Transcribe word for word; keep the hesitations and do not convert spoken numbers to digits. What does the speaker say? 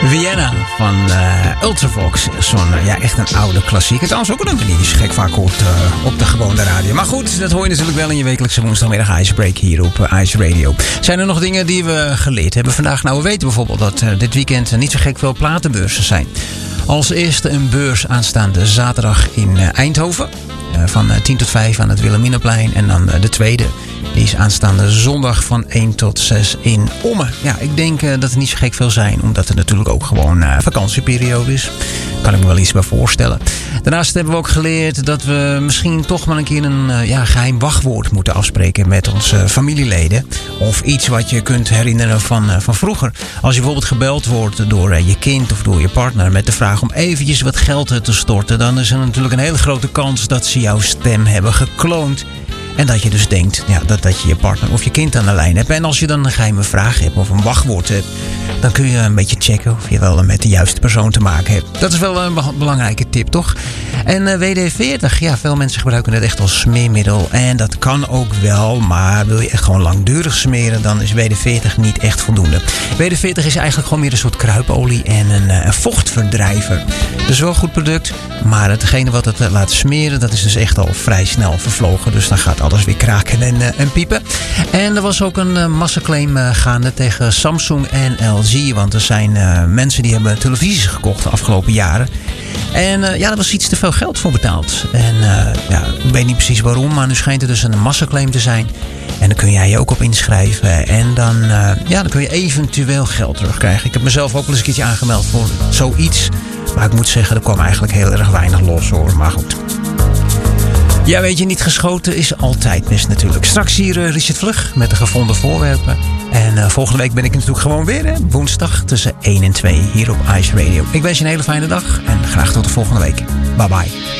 Vienna van uh, Ultravox. Zo'n, uh, ja, echt een oude klassieker. Trouwens ook een nummer die is gek vaak hoort uh, op de gewone radio. Maar goed, dat hoor je natuurlijk wel in je wekelijkse woensdagmiddag Icebreak hier op uh, Ice Radio. Zijn er nog dingen die we geleerd hebben vandaag? Nou, we weten bijvoorbeeld dat uh, dit weekend niet zo gek veel platenbeurzen zijn. Als eerste een beurs aanstaande zaterdag in uh, Eindhoven. Uh, van uh, tien tot vijf aan het Wilhelminaplein. En dan uh, de tweede. Die is aanstaande zondag van één tot zes in Ommen. Ja, ik denk uh, dat er niet zo gek veel zijn. Omdat het natuurlijk ook gewoon uh, vakantieperiode is. Kan ik me wel iets bij voorstellen. Daarnaast hebben we ook geleerd dat we misschien toch maar een keer een uh, ja, geheim wachtwoord moeten afspreken met onze familieleden. Of iets wat je kunt herinneren van, uh, van vroeger. Als je bijvoorbeeld gebeld wordt door uh, je kind of door je partner met de vraag om eventjes wat geld te storten. Dan is er natuurlijk een hele grote kans dat ze jouw stem hebben gekloond. En dat je dus denkt ja, dat, dat je je partner of je kind aan de lijn hebt. En als je dan een geheime vraag hebt of een wachtwoord hebt, dan kun je een beetje checken of je wel met de juiste persoon te maken hebt. Dat is wel een belangrijke tip, toch? En uh, W D veertig, ja, veel mensen gebruiken het echt als smeermiddel. En dat kan ook wel, maar wil je echt gewoon langdurig smeren, dan is W D veertig niet echt voldoende. W D veertig is eigenlijk gewoon meer een soort kruipolie en een, een vochtverdrijver. Dus wel een goed product, maar hetgene wat het laat smeren, dat is dus echt al vrij snel vervlogen. Dus dan gaat alles weer kraken en, uh, en piepen. En er was ook een uh, massaclaim uh, gaande tegen Samsung en L G. Want er zijn uh, mensen die hebben televisies gekocht de afgelopen jaren. En uh, ja, daar was iets te veel geld voor betaald. En uh, ja, ik weet niet precies waarom, maar nu schijnt er dus een massaclaim te zijn. En dan kun jij je ook op inschrijven. En dan, uh, ja, dan kun je eventueel geld terugkrijgen. Ik heb mezelf ook wel eens een keertje aangemeld voor zoiets. Maar ik moet zeggen, er kwam eigenlijk heel erg weinig los hoor. Maar goed. Ja, weet je, niet geschoten is altijd mis natuurlijk. Straks hier uh, Richard Vlug met de gevonden voorwerpen. En uh, volgende week ben ik natuurlijk gewoon weer, hè, woensdag tussen één en twee hier op Ice Radio. Ik wens je een hele fijne dag en graag tot de volgende week. Bye bye.